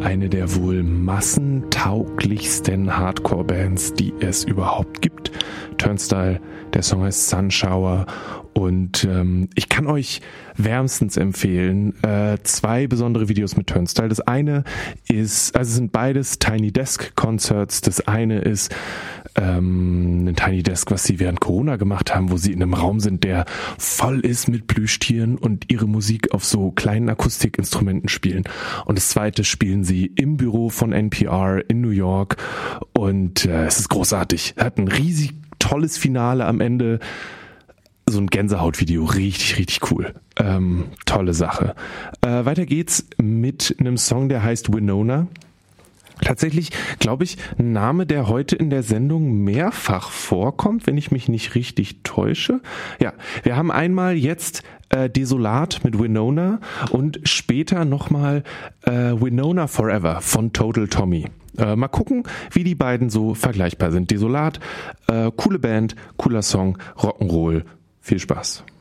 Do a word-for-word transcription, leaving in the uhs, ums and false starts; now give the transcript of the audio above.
eine der wohl massentauglichsten Hardcore-Bands, die es überhaupt gibt. Turnstile, der Song heißt Sunshower und ähm, ich kann euch wärmstens empfehlen, äh, zwei besondere Videos mit Turnstile. Das eine ist, also es sind beides Tiny Desk Concerts. Das eine ist ähm, ein Tiny Desk, was sie während Corona gemacht haben, wo sie in einem Raum sind, der voll ist mit Plüschtieren und ihre Musik auf so kleinen Akustikinstrumenten spielen. Und das zweite spielen sie im Büro von N P R in New York und äh, es ist großartig. Hat ein riesig tolles Finale am Ende. So ein Gänsehautvideo, richtig, richtig cool. Ähm, tolle Sache. Äh, weiter geht's mit einem Song, der heißt Winona. Tatsächlich, glaube ich, ein Name, der heute in der Sendung mehrfach vorkommt, wenn ich mich nicht richtig täusche. Ja, wir haben einmal jetzt äh, Desolat mit Winona und später nochmal äh, Winona Forever von Total Tommy. Äh, mal gucken, wie die beiden so vergleichbar sind. Desolat, äh, coole Band, cooler Song, Rock'n'Roll. Viel Spaß.